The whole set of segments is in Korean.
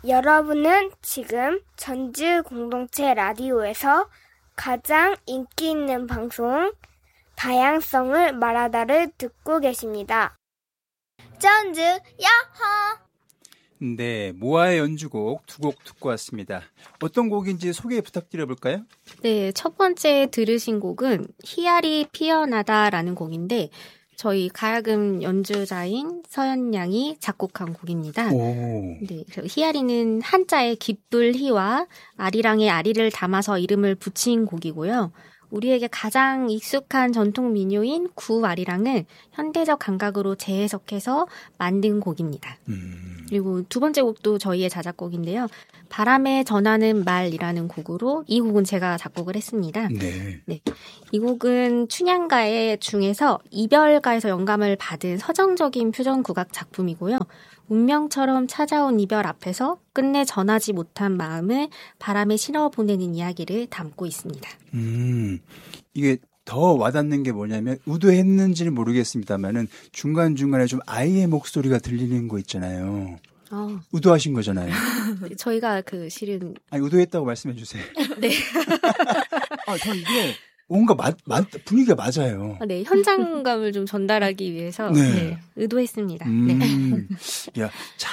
여러분은 지금 전주 공동체 라디오에서 가장 인기 있는 방송 다양성을 말하다를 듣고 계십니다. 전주 야호! 네, 모아의 연주곡 두 곡 듣고 왔습니다. 어떤 곡인지 소개 부탁드려볼까요? 네, 첫 번째 들으신 곡은 희알이 피어나다라는 곡인데 저희 가야금 연주자인 서연 양이 작곡한 곡입니다. 오. 네, 희알이는 한자의 기쁠 희와 아리랑의 아리를 담아서 이름을 붙인 곡이고요. 우리에게 가장 익숙한 전통 민요인 구아리랑을 현대적 감각으로 재해석해서 만든 곡입니다. 그리고 두 번째 곡도 저희의 자작곡인데요. 바람에 전하는 말이라는 곡으로 이 곡은 제가 작곡을 했습니다. 네. 네. 이 곡은 춘향가의 중에서 이별가에서 영감을 받은 서정적인 표정국악 작품이고요. 운명처럼 찾아온 이별 앞에서 끝내 전하지 못한 마음을 바람에 실어 보내는 이야기를 담고 있습니다. 이게 더 와닿는 게 뭐냐면 의도했는지는 모르겠습니다만은 중간중간에 좀 아이의 목소리가 들리는 거 있잖아요. 의도하신 거잖아요. 네, 저희가 실은 의도했다고 말씀해 주세요. 네. 저 이게 뭔가 분위기가 맞아요. 네, 현장감을 좀 전달하기 위해서 네, 의도했습니다. 네. 야,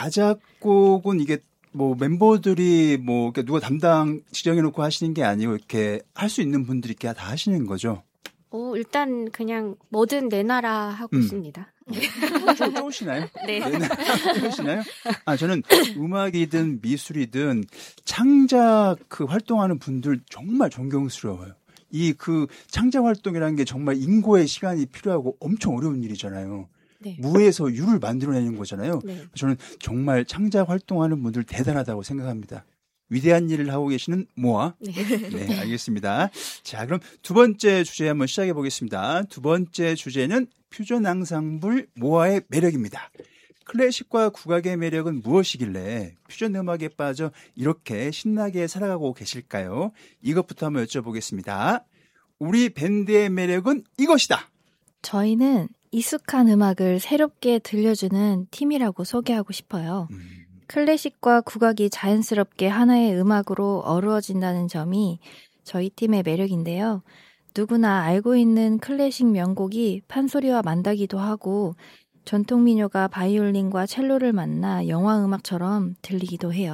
자작곡은 이게 뭐 멤버들이 뭐 누가 담당 지정해놓고 하시는 게 아니고 이렇게 할 수 있는 분들이 이렇게 다 하시는 거죠? 일단 그냥 뭐든 내놔라 하고 있습니다. 좋으시나요? 네. 좋으시나요? 저는 음악이든 미술이든 창작 활동하는 분들 정말 존경스러워요. 이 창작 활동이라는 게 정말 인고의 시간이 필요하고 엄청 어려운 일이잖아요. 네. 무에서 유를 만들어내는 거잖아요. 네. 저는 정말 창작 활동하는 분들 대단하다고 생각합니다. 위대한 일을 하고 계시는 모아. 네. 네, 알겠습니다. 자, 그럼 두 번째 주제 한번 시작해 보겠습니다. 두 번째 주제는 퓨전 앙상블 모아의 매력입니다. 클래식과 국악의 매력은 무엇이길래 퓨전 음악에 빠져 이렇게 신나게 살아가고 계실까요? 이것부터 한번 여쭤보겠습니다. 우리 밴드의 매력은 이것이다. 저희는 익숙한 음악을 새롭게 들려주는 팀이라고 소개하고 싶어요. 클래식과 국악이 자연스럽게 하나의 음악으로 어우러진다는 점이 저희 팀의 매력인데요. 누구나 알고 있는 클래식 명곡이 판소리와 만다기도 하고 전통 민요가 바이올린과 첼로를 만나 영화 음악처럼 들리기도 해요.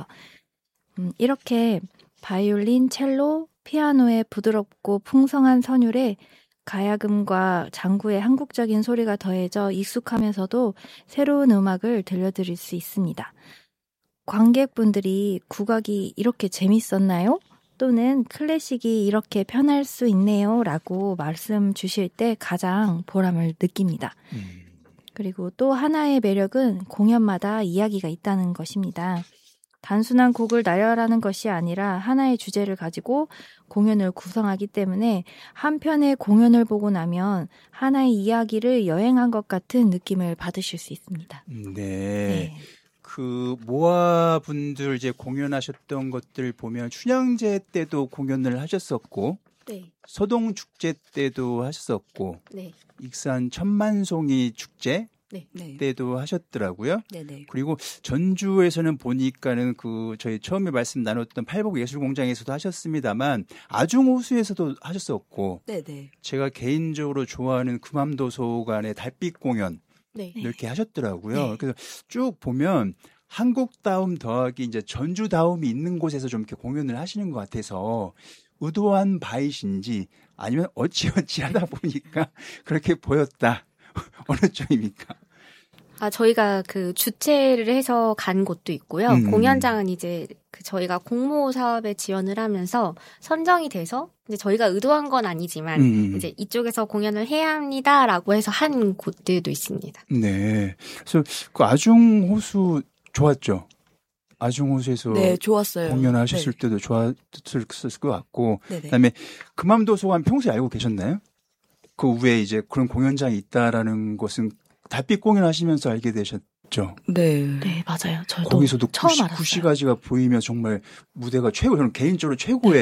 이렇게 바이올린, 첼로, 피아노의 부드럽고 풍성한 선율에 가야금과 장구의 한국적인 소리가 더해져 익숙하면서도 새로운 음악을 들려드릴 수 있습니다. 관객분들이 국악이 이렇게 재밌었나요? 또는 클래식이 이렇게 편할 수 있네요 라고 말씀 주실 때 가장 보람을 느낍니다. 그리고 또 하나의 매력은 공연마다 이야기가 있다는 것입니다. 단순한 곡을 나열하는 것이 아니라 하나의 주제를 가지고 공연을 구성하기 때문에 한 편의 공연을 보고 나면 하나의 이야기를 여행한 것 같은 느낌을 받으실 수 있습니다. 네. 모아 분들 이제 공연하셨던 것들 보면 춘향제 때도 공연을 하셨었고, 네. 서동 축제 때도 하셨었고, 네. 익산 천만송이 축제 네. 때도 하셨더라고요. 네네. 그리고 전주에서는 보니까는 저희 처음에 말씀 나눴던 팔복예술공장에서도 하셨습니다만 아중호수에서도 하셨었고, 네네. 제가 개인적으로 좋아하는 금암도서관의 달빛 공연 네. 이렇게 하셨더라고요. 네. 그래서 쭉 보면 한국다움 더하기 이제 전주다움이 있는 곳에서 좀 이렇게 공연을 하시는 것 같아서 의도한 바이신지 아니면 어찌어찌 하다 보니까 그렇게 보였다. 어느 쪽입니까? 저희가 주최를 해서 간 곳도 있고요. 공연장은 이제 저희가 공모 사업에 지원을 하면서 선정이 돼서 이제 저희가 의도한 건 아니지만 이제 이쪽에서 공연을 해야 합니다라고 해서 한 곳들도 있습니다. 네. 그래서 아중호수 좋았죠? 아중호수에서 네, 좋았어요. 공연하셨을 때도 좋았을 것 같고, 네네. 그다음에 금암도서관 평소에 알고 계셨나요? 그 위에 이제 그런 공연장이 있다라는 것은 달빛 공연하시면서 알게 되셨죠? 네. 네, 맞아요. 저도 거기서도 처음 알았어요. 구시가지가 보이며 정말 무대가 저는 개인적으로 최고의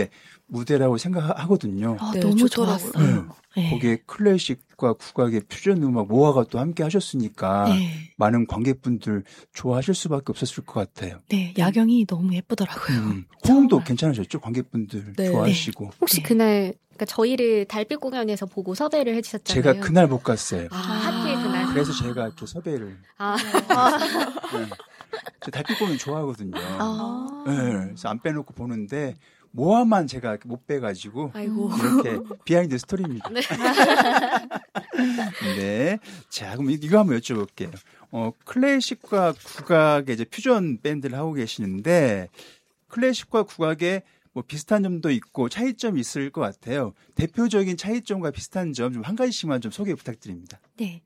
무대라고 생각하거든요. 네, 너무 좋더라고요. 좋았어요. 네. 거기에 클래식과 국악의 퓨전 음악 모아가 또 함께 하셨으니까 네. 많은 관객분들 좋아하실 수밖에 없었을 것 같아요. 네, 야경이 너무 예쁘더라고요. 호응도 정말. 괜찮으셨죠? 관객분들 네. 좋아하시고. 혹시 네. 그날 그러니까 저희를 달빛 공연에서 보고 섭외를 해주셨잖아요. 제가 그날 못 갔어요. 하필 그날. 그래서 제가 이렇게 섭외를. 네. 저 달빛 공연 좋아하거든요. 네. 그래서 안 빼놓고 보는데 모아만 제가 못 빼가지고 아이고. 이렇게 비하인드 스토리입니다. 네. 자, 그럼 이거 한번 여쭤볼게요. 클래식과 국악의 이제 퓨전 밴드를 하고 계시는데 클래식과 국악의 뭐 비슷한 점도 있고 차이점이 있을 것 같아요. 대표적인 차이점과 비슷한 점 좀 한 가지씩만 좀 소개 부탁드립니다. 네.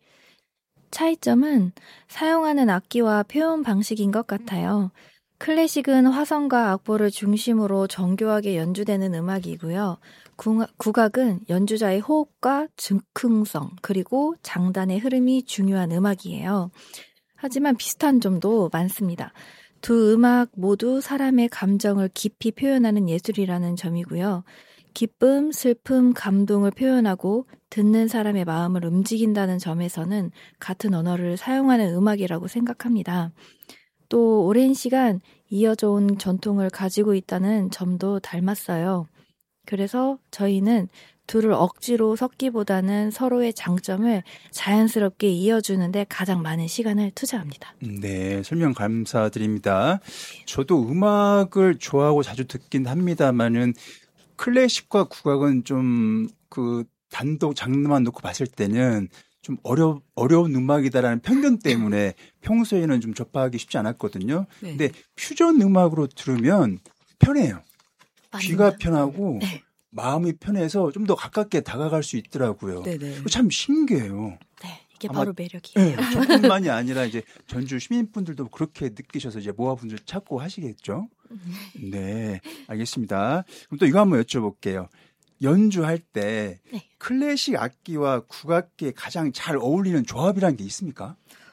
차이점은 사용하는 악기와 표현 방식인 것 같아요. 클래식은 화성과 악보를 중심으로 정교하게 연주되는 음악이고요. 국악은 연주자의 호흡과 즉흥성 그리고 장단의 흐름이 중요한 음악이에요. 하지만 비슷한 점도 많습니다. 두 음악 모두 사람의 감정을 깊이 표현하는 예술이라는 점이고요. 기쁨, 슬픔, 감동을 표현하고 듣는 사람의 마음을 움직인다는 점에서는 같은 언어를 사용하는 음악이라고 생각합니다. 또 오랜 시간 이어져 온 전통을 가지고 있다는 점도 닮았어요. 그래서 저희는 둘을 억지로 섞기보다는 서로의 장점을 자연스럽게 이어주는데 가장 많은 시간을 투자합니다. 네, 설명 감사드립니다. 저도 음악을 좋아하고 자주 듣긴 합니다만은 클래식과 국악은 좀 그 단독 장르만 놓고 봤을 때는 좀 어려운 음악이다라는 편견 때문에 평소에는 좀 접하기 쉽지 않았거든요. 네. 근데 퓨전 음악으로 들으면 편해요. 귀가 편하고 네. 마음이 편해서 좀 더 가깝게 다가갈 수 있더라고요. 네네. 참 신기해요. 네, 이게 아마- 바로 매력이에요. 네, 저뿐만이 아니라 이제 전주 시민분들도 그렇게 느끼셔서 이제 모아분들 찾고 하시겠죠. 네, 알겠습니다. 그럼 또 이거 한번 여쭤볼게요. 연주할 때 네. 클래식 악기와 국악기에 가장 잘 어울리는 조합이라는 게 있습니까?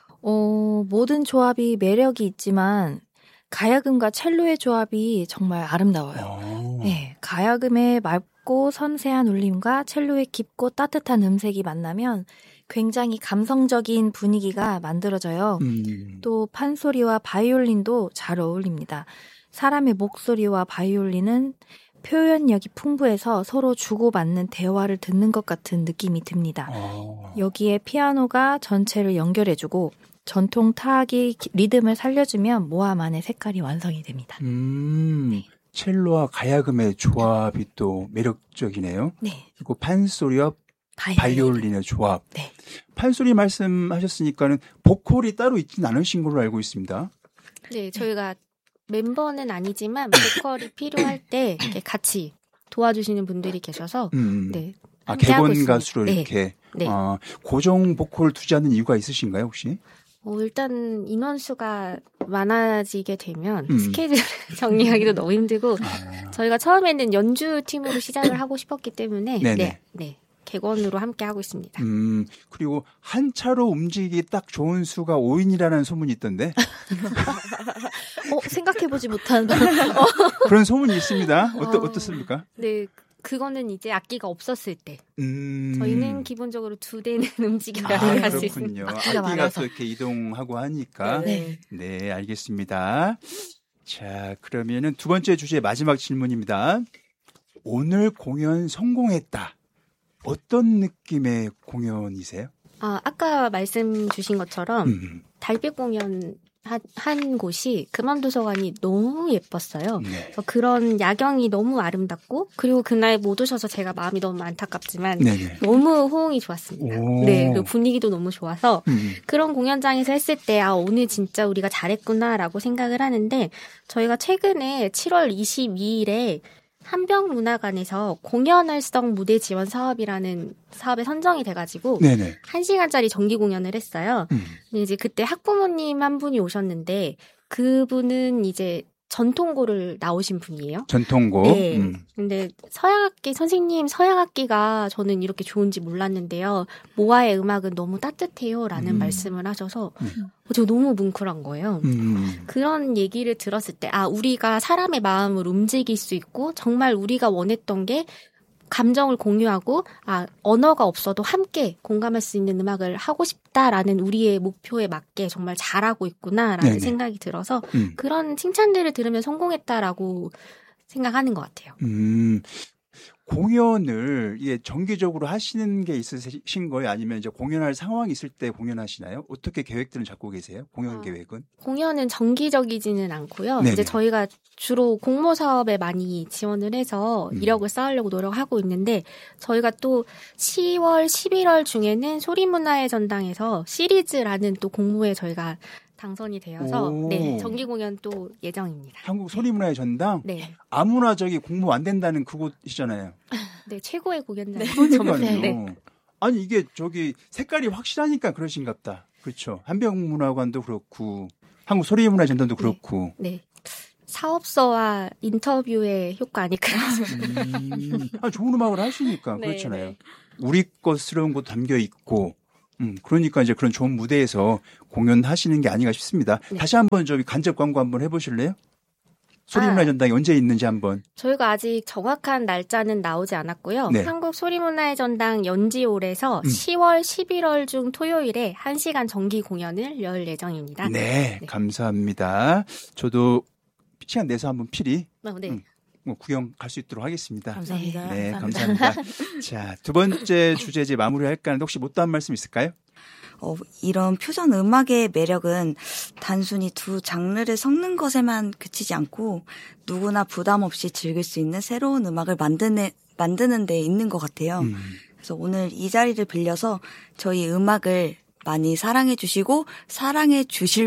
모든 조합이 매력이 있지만 가야금과 첼로의 조합이 정말 아름다워요. 네, 가야금의 맑고 섬세한 울림과 첼로의 깊고 따뜻한 음색이 만나면 굉장히 감성적인 분위기가 만들어져요. 또 판소리와 바이올린도 잘 어울립니다. 사람의 목소리와 바이올린은 표현력이 풍부해서 서로 주고받는 대화를 듣는 것 같은 느낌이 듭니다. 여기에 피아노가 전체를 연결해주고 전통 타악이 리듬을 살려주면 모아만의 색깔이 완성이 됩니다. 첼로와 가야금의 조합이 또 매력적이네요. 네. 그리고 판소리와 바이올린의 조합. 네. 판소리 말씀하셨으니까는 보컬이 따로 있지는 않으신 걸로 알고 있습니다. 네, 저희가 멤버는 아니지만 보컬이 필요할 때 이렇게 같이 도와주시는 분들이 계셔서 네. 함께 하고 객원 있습니다. 가수로 네. 이렇게 네. 고정 보컬 두지 않는 이유가 있으신가요, 혹시? 일단 인원수가 많아지게 되면 스케줄 정리하기도 너무 힘들고 저희가 처음에는 연주팀으로 시작을 하고 싶었기 때문에 네, 객원으로 함께 하고 있습니다. 그리고 한 차로 움직이기 딱 좋은 수가 5인이라는 소문이 있던데. 생각해보지 못한. 그런 소문이 있습니다. 어떻습니까? 네, 그거는 이제 악기가 없었을 때. 저희는 기본적으로 2대는 움직여야 할 수 있습니다. 악기가 또 이렇게 이동하고 하니까. 네. 네, 알겠습니다. 자, 그러면은 두 번째 주제 마지막 질문입니다. 오늘 공연 성공했다. 어떤 느낌의 공연이세요? 아까 말씀 주신 것처럼 달빛 공연 한 곳이 금암도서관이 너무 예뻤어요. 네. 그래서 그런 야경이 너무 아름답고 그리고 그날 못 오셔서 제가 마음이 너무 안타깝지만 네네. 너무 호응이 좋았습니다. 오. 네, 그리고 분위기도 너무 좋아서 그런 공연장에서 했을 때 오늘 진짜 우리가 잘했구나라고 생각을 하는데 저희가 최근에 7월 22일에 한병문화관에서 공연활성 무대 지원 사업이라는 사업에 선정이 돼가지고 네네. 1시간짜리 정기 공연을 했어요. 근데 이제 그때 학부모님 한 분이 오셨는데 그분은 이제 전통고를 나오신 분이에요. 전통고. 네. 근데 서양악기가 저는 이렇게 좋은지 몰랐는데요. 모아의 음악은 너무 따뜻해요라는 말씀을 하셔서 제가 너무 뭉클한 거예요. 그런 얘기를 들었을 때 우리가 사람의 마음을 움직일 수 있고 정말 우리가 원했던 게 감정을 공유하고 언어가 없어도 함께 공감할 수 있는 음악을 하고 싶다라는 우리의 목표에 맞게 정말 잘하고 있구나라는 네네. 생각이 들어서 그런 칭찬들을 들으면 성공했다라고 생각하는 것 같아요. 공연을 정기적으로 하시는 게 있으신 거예요? 아니면 이제 공연할 상황이 있을 때 공연하시나요? 어떻게 계획들은 잡고 계세요? 공연 계획은? 공연은 정기적이지는 않고요. 네네. 이제 저희가 주로 공모 사업에 많이 지원을 해서 이력을 쌓으려고 노력하고 있는데 저희가 또 10월, 11월 중에는 소리문화의 전당에서 시리즈라는 또 공모에 저희가 당선이 되어서 네, 정기 공연 또 예정입니다. 한국 소리문화의 전당? 네. 아무나 공모 안 된다는 그곳이잖아요. 네, 최고의 공연장. 그러니까요. 네. 아니 이게 색깔이 확실하니까 그러신갑다. 그렇죠. 한병문화관도 그렇고 한국 소리문화의 전당도 그렇고. 네. 사업서와 인터뷰의 효과 아닐까요? 좋은 음악을 하시니까 네, 그렇잖아요. 네. 우리 것스러운 것도 담겨 있고. 그러니까 이제 그런 좋은 무대에서 공연하시는 게 아닌가 싶습니다. 네. 다시 한번 간접 광고 한번 해보실래요? 소리문화의 전당이 언제 있는지 한번. 저희가 아직 정확한 날짜는 나오지 않았고요. 네. 한국 소리문화의 전당 연지홀에서 10월, 11월 중 토요일에 1시간 정기 공연을 열 예정입니다. 네, 감사합니다. 저도 시간 내서 한번 필히 구경 갈 수 있도록 하겠습니다. 감사합니다. 네, 감사합니다. 자, 두 번째 주제 마무리할까 하는데 혹시 못다한 말씀 있을까요? 이런 퓨전 음악의 매력은 단순히 두 장르를 섞는 것에만 그치지 않고 누구나 부담 없이 즐길 수 있는 새로운 음악을 만드는 데 있는 것 같아요. 그래서 오늘 이 자리를 빌려서 저희 음악을 많이 사랑해 주시고 사랑해 주실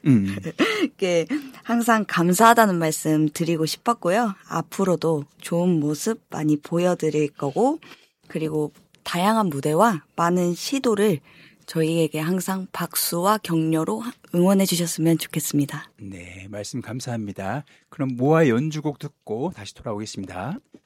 분들께 항상 감사하다는 말씀 드리고 싶었고요. 앞으로도 좋은 모습 많이 보여드릴 거고 그리고 다양한 무대와 많은 시도를 저희에게 항상 박수와 격려로 응원해 주셨으면 좋겠습니다. 네, 말씀 감사합니다. 그럼 모아의 연주곡 듣고 다시 돌아오겠습니다.